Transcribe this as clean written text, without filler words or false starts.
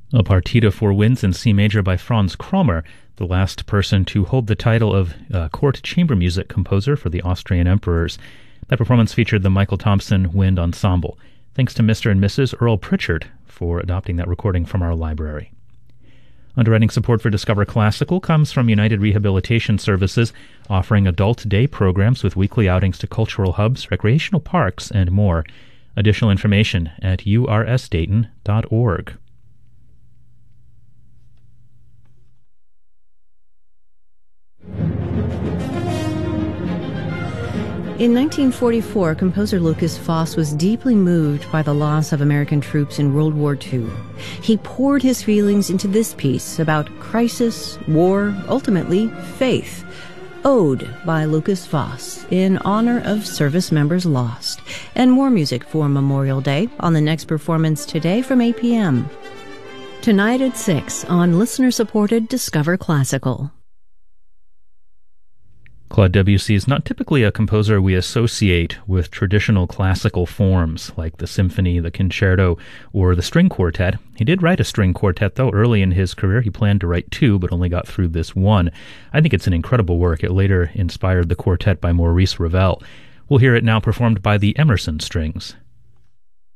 A partita for winds in C major by Franz Krommer, the last person to hold the title of court chamber music composer for the Austrian emperors. That performance featured the Michael Thompson Wind Ensemble. Thanks to Mr. and Mrs. Earl Pritchard for adopting that recording from our library. Underwriting support for Discover Classical comes from United Rehabilitation Services, offering adult day programs with weekly outings to cultural hubs, recreational parks, and more. Additional information at ursdayton.org. In 1944, composer Lukas Foss was deeply moved by the loss of American troops in World War II. He poured his feelings into this piece about crisis, war, ultimately faith. Ode by Lukas Foss in honor of service members lost. And more music for Memorial Day on the next performance today from 8 p.m. Tonight at 6 on listener-supported Discover Classical. Claude Debussy is not typically a composer we associate with traditional classical forms like the symphony, the concerto, or the string quartet. He did write a string quartet, though, early in his career. He planned to write two, but only got through this one. I think it's an incredible work. It later inspired the quartet by Maurice Ravel. We'll hear it now performed by the Emerson Strings.